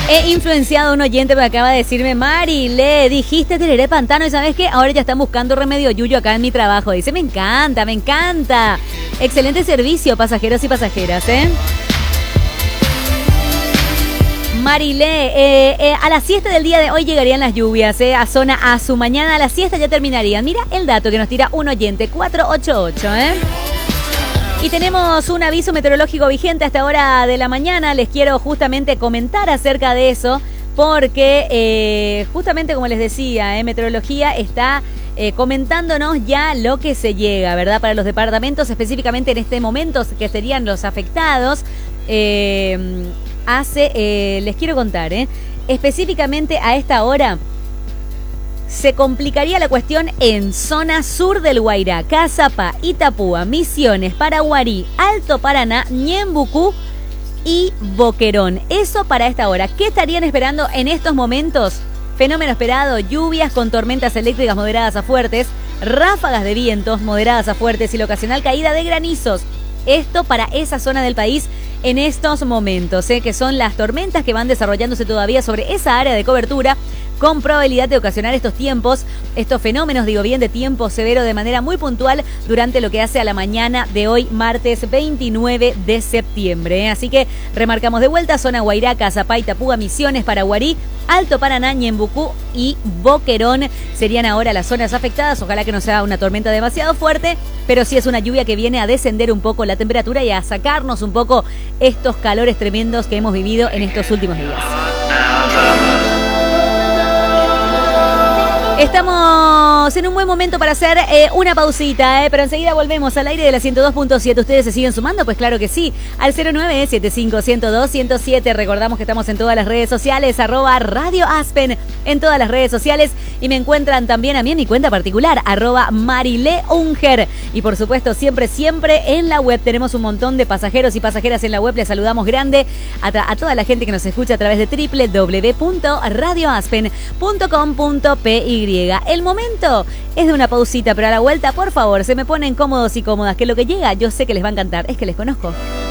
He influenciado a un oyente que acaba de decirme, Mari, le dijiste tereré pantano y ¿sabes qué? Ahora ya están buscando remedio yuyo acá en mi trabajo. Dice, me encanta, me encanta. Excelente servicio, pasajeros y pasajeras, ¿eh? Marilé, a la siesta del día de hoy llegarían las lluvias, a zona Azu. Mañana a la siesta ya terminarían. Mira el dato que nos tira un oyente, 488, ¿eh? Y tenemos un aviso meteorológico vigente a esta hora de la mañana. Les quiero justamente comentar acerca de eso, porque justamente como les decía, Meteorología está comentándonos ya lo que se llega, ¿verdad? Para los departamentos, específicamente en este momento, que serían los afectados. Les quiero contar, específicamente a esta hora se complicaría la cuestión en zona sur del Guairá, Cazapá, Itapúa, Misiones, Paraguarí, Alto Paraná, Ñembucú y Boquerón. Eso para esta hora. ¿Qué estarían esperando en estos momentos? Fenómeno esperado, lluvias con tormentas eléctricas moderadas a fuertes, ráfagas de vientos moderadas a fuertes y la ocasional caída de granizos. Esto para esa zona del país en estos momentos, que son las tormentas que van desarrollándose todavía sobre esa área de cobertura, con probabilidad de ocasionar estos fenómenos, digo bien, de tiempo severo de manera muy puntual durante lo que hace a la mañana de hoy, martes 29 de septiembre. Así que remarcamos de vuelta, zona Guairá, Cazapá, Itapúa, Misiones, Paraguarí, Alto Paraná, Ñembucú y Boquerón serían ahora las zonas afectadas. Ojalá que no sea una tormenta demasiado fuerte, pero sí es una lluvia que viene a descender un poco la temperatura y a sacarnos un poco estos calores tremendos que hemos vivido en estos últimos días. Estamos en un buen momento para hacer una pausita, pero enseguida volvemos al aire de la 102.7. ¿Ustedes se siguen sumando? Pues claro que sí, al 0975-102-107. Recordamos que estamos en todas las redes sociales, @Radio Aspen en todas las redes sociales, y me encuentran también a mí en mi cuenta particular, @MarileUnger. Y por supuesto, siempre en la web. Tenemos un montón de pasajeros y pasajeras en la web. Les saludamos grande a toda la gente que nos escucha a través de www.radioaspen.com.py. El momento es de una pausita, pero a la vuelta, por favor, se me ponen cómodos y cómodas, que lo que llega yo sé que les va a encantar, es que les conozco.